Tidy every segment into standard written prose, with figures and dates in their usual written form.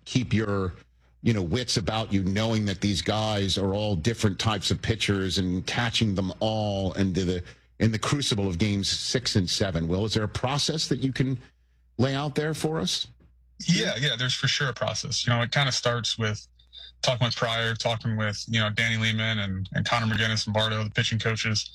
keep your wits about you, knowing that these guys are all different types of pitchers and catching them all in the crucible of games 6 and 7? Will, is there a process that you can lay out there for us? Yeah, there's for sure a process. It kind of starts with talking with Pryor, talking with, Danny Lehman and Connor McGinnis and Bardo, the pitching coaches.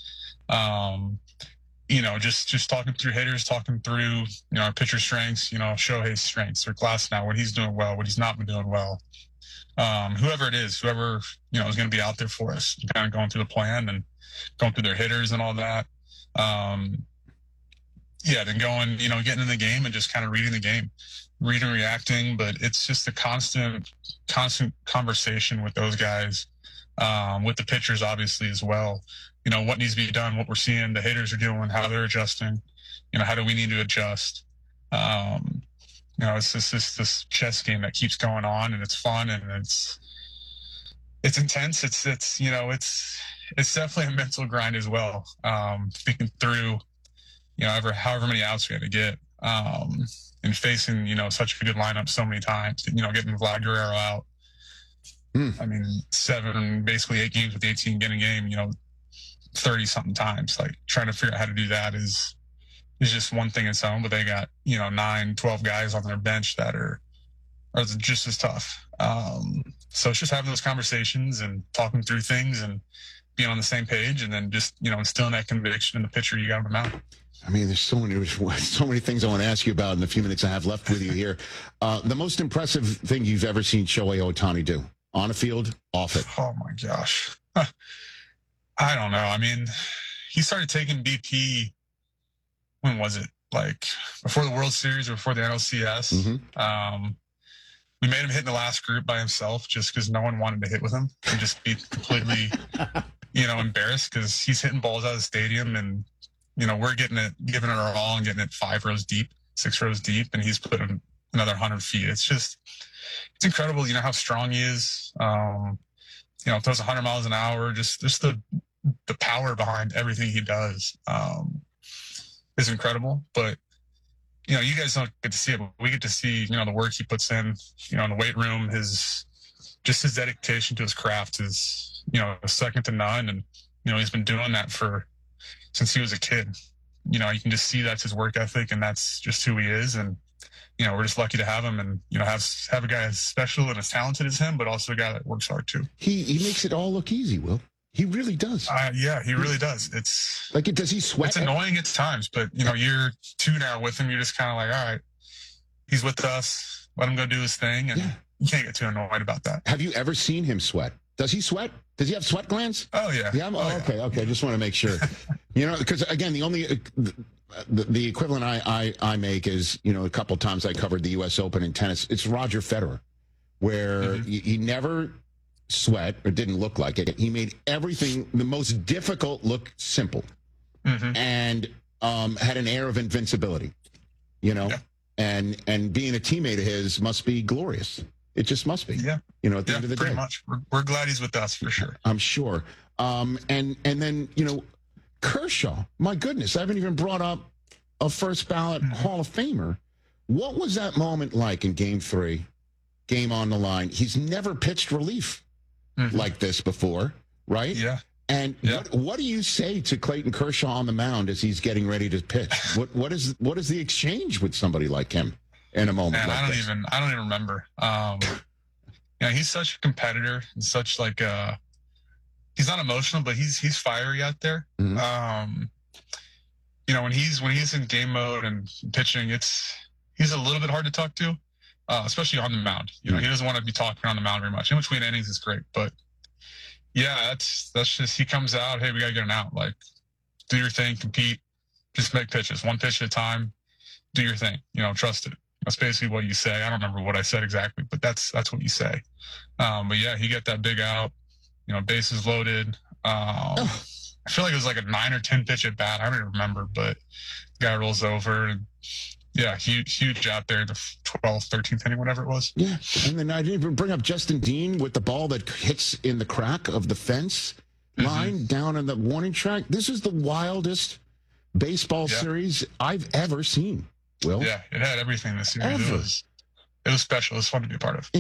Just talking through hitters, talking through, our pitcher strengths, Shohei's strengths, or Glasnow, what he's doing well, what he's not been doing well. Whoever it is, is going to be out there for us, kind of going through the plan and going through their hitters and all that. Then going, getting in the game and just kind of reading the game, reading, reacting. But it's just a constant conversation with those guys, with the pitchers, obviously, as well. What needs to be done, what we're seeing the hitters are doing, how they're adjusting, how do we need to adjust? It's just this chess game that keeps going on, and it's fun, and it's intense. It's definitely a mental grind as well. Thinking through, however many outs we had to get, and facing, such a good lineup so many times, getting Vlad Guerrero out. I mean, basically 8 games with 18 getting a game, 30 something times. Like, trying to figure out how to do that is just one thing in its own, but they got, 9, 12 guys on their bench that are just as tough. So it's just having those conversations and talking through things and being on the same page, and then just, instilling that conviction in the pitcher you got on the mound. I mean, there's so many things I want to ask you about in the few minutes I have left with you here. The most impressive thing you've ever seen Shohei Ohtani do, on a field, off it? Oh my gosh. I don't know. I mean, he started taking BP, when was it? Like, before the World Series or before the NLCS. Mm-hmm. We made him hit in the last group by himself just because no one wanted to hit with him, and just be completely, embarrassed because he's hitting balls out of the stadium, and, we're giving it our all and getting it 5 rows deep, 6 rows deep, and he's putting another 100 feet. It's incredible, how strong he is. Throws 100 miles an hour, just the power behind everything he does is incredible. But, you guys don't get to see it, but we get to see, the work he puts in, in the weight room. His dedication to his craft is, second to none. And, he's been doing that since he was a kid. You can just see that's his work ethic, and that's just who he is. And, we're just lucky to have him, and, have a guy as special and as talented as him, but also a guy that works hard too. He makes it all look easy, Will. He really does. Yeah, he really does. It's like, does he sweat? It's annoying at times, but year 2 now with him, you're just kind of like, all right, he's with us. Let him go do his thing, and you can't get too annoyed about that. Have you ever seen him sweat? Does he sweat? Does he have sweat glands? Oh yeah. Yeah. Okay. I just want to make sure. Because again, the only the equivalent I make is, a couple of times I covered the U.S. Open in tennis. It's Roger Federer, where he never sweat, or didn't look like it. He made everything, the most difficult, look simple, and had an air of invincibility. And being a teammate of his must be glorious. It just must be. Yeah. At the end of the day. Pretty much. We're glad he's with us, for sure. I'm sure. And then, Kershaw, my goodness, I haven't even brought up a first ballot Hall of Famer. What was that moment like in Game 3? Game on the line. He's never pitched relief like this before, right? Yeah. And what do you say to Clayton Kershaw on the mound as he's getting ready to pitch? What is the exchange with somebody like him in a moment like this? I don't even remember. He's such a competitor, and such like he's not emotional, but he's fiery out there. When he's in game mode and pitching, he's a little bit hard to talk to, especially on the mound. He doesn't want to be talking on the mound very much. In between innings is great, but that's just, he comes out, hey, we gotta get an out. Like, do your thing, compete, just make pitches, one pitch at a time, do your thing. Trust it. That's basically what you say. I don't remember what I said exactly, but that's what you say. But yeah, he got that big out, bases loaded. I feel like it was like a 9 or 10 pitch at bat. I don't even remember, but the guy rolls over, and huge out there in the 12th, 13th inning, whatever it was. Yeah, and then I didn't even bring up Justin Dean with the ball that hits in the crack of the fence line down in the warning track. This is the wildest baseball series I've ever seen, Will. Yeah, it had everything this series. It was special. It was fun to be a part of.